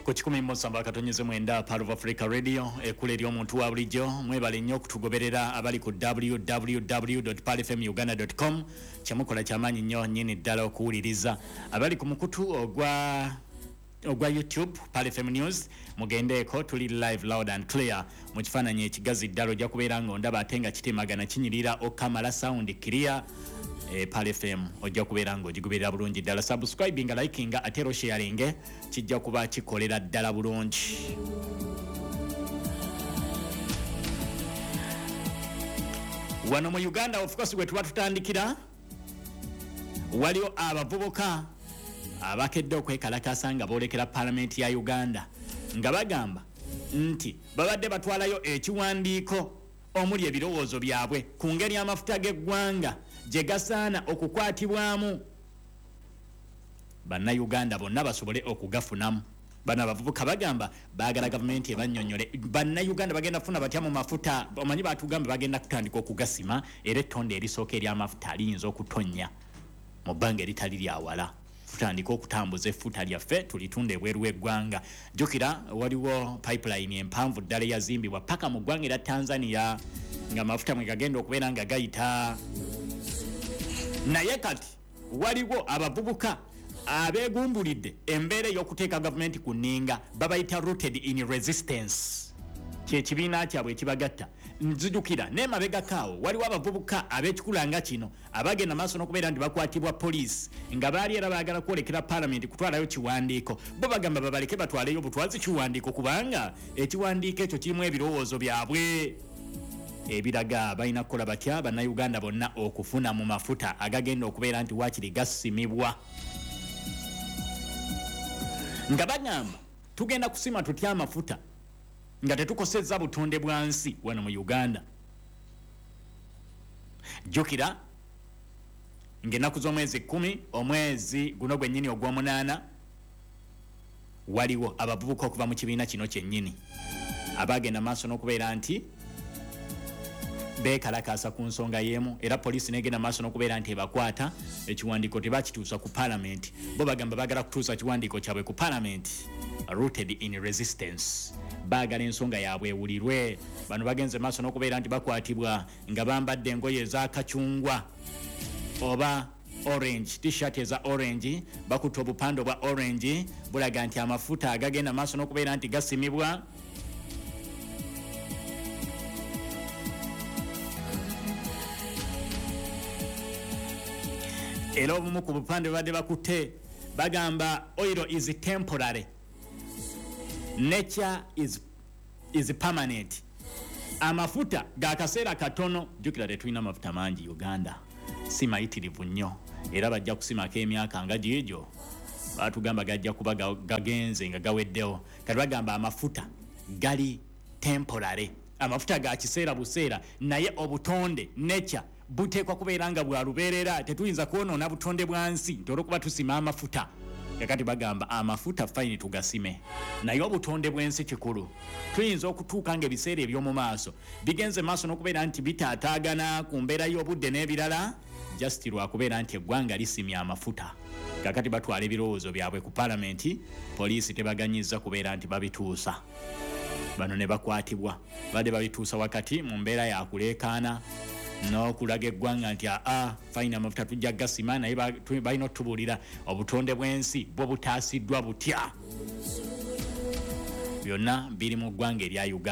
ku 107 katonyeze mwenda Part of Africa Radio ekule eri omuntu wa bulijjo mwebale nnyo okutugoberera abali ku www.palfmuganda.com kyamukola kyamaanyi nnyo nnyini ddala okuwuliriza abali ku mukutu ogwa YouTube PalFM News mugendeeko tuli live loud and clear mu kifaananyi ekigazi ddala ojja kubeera ng'ondaba ate nga kitemagana kinyirira okamala sound clear PalFM ojja kubeera ng'ogigoberera bulungi ddala subscribing liking ate sharing kijja kuba kikolera ddala bulungi. Wano mu Uganda of course we tuba tutandikira waliwo abavubuka abakedde okwekalakasa nga boolekera Parliament ya Uganda nga bagamba nti babadde batwalayo ekiwandiiko omuli ebirowoozo byabwe ku ngeri amafuta g'eggwanga gye gasaana okukwatibwamu bannayuganda bonna basobole okugafunamu. Bano abavubuka bagamba baagala gavumenti ebannyonnyole bannayuganda bagenda kufuna batya mu mafuta omanyi baatugamba bagenda kutandika okugasima era ettonde erisooka ery'amafuta liyinza okutonnya mu bbanga eritali lyawala tutandika okutambuza effuta lyaffe tulitunda ebweru w'eggwanga. Jjukira waliwo pipeline empanvu ddala eyazimbibwa paka mu ggwanga era Tanzania nga amafuta mwe gagenda okubeera nga gayita. Naye kati waliwo abavubuka abeegumbulidde embeera ey'okuteeka gavumenti ku nninga babayita rooted in resistance kyekibiina kyabwe ekibagatta. Nzijukira n'emabegakaawo waliwo abavubuka ab'ekikulanga kino abagenda maaso n'okubeera nti bakwatibwa poliisi nga baali era baagala kwolekera Parliament kutwalayo kiwandiiko bo bagamba babaleke batwaleyo butwazi kiwandiiko kubanga ekiwandiiko ekyo kirimu ebirowoozo byabwe ebiraga balina kukola batya bannayuganda bonna okufuna mu mafuta agagenda okubeera nti waakiri gasimibwa nga bagamba tugenda kusima tutya amafuta nga tetukosezza butonde bwa nsi wano mu Uganda. Jjukira ng'ennaku z'omwezi 10 omwezi guno gwennyini ogw'omunaana waliwo abavubuka okuva mu kibiina kino kyennyini abagenda maaso n'okubeera nti beekalakaasa ku nsonga y'emu era poliisi negenda maaso n'okubeera nti ebakwata ekiwandiiko tebakituusa ku Parliament bo bagamba baagala kutuusa kiwandiiko kyabwe ku Parliament rooted in resistance baagala ensonga yaabwe ewulirwe. Bano bagenze maaso n'okubeera nti bakwatibwa nga bambadde engoye eza kacungwa oba orange t-shirt eza orange bakutte obupande obwa orange bulaga nti amafuta agagenda maaso n'okubeera nti gasimibwa. Era obumu ku bupande badde bakutte bagamba oil is temporary, nature is permanent. Amafuta ga kaseera katono. Jjukira tetulina mafuta mangi Uganda si mayitirivu nnyo era bajja kusimako emyaka nga giegyo baatugamba gajja kuba gagenze nga gaweddewo. Kati bagamba amafuta gali temporary, amafuta ga kiseera buseera naye obutonde nature buteekwa kubeera nga bwa lubeerera tetuyinza kwonoona butonde bwa nsi nti olwokuba tusima amafuta. Kakati bagamba amafuta fayini tugasime naye obutonde bw'ensi kikulu. Tuyinza okutuuka ng'ebiseera eby'omu maaso bigenze maaso n'okubeera nti bitaataagana ku mbeera y'obudde n'ebirala just lwakubeera nti eggwanga lisimya amafuta. Kakati batwala ebirowoozo byabwe ku Parliament poliisi tebaganyizza kubeera nti babituusa. Bano ne bakwatibwa badde babituusa wakati mu mbeera yakuleekaana n'okulaga eggwanga nti fayina amafuta tujja gasima naye balina otubuulira obutonde bw'ensi bwo butaasiddwa butya. Byonna biri mu ggwanga erya Uganda.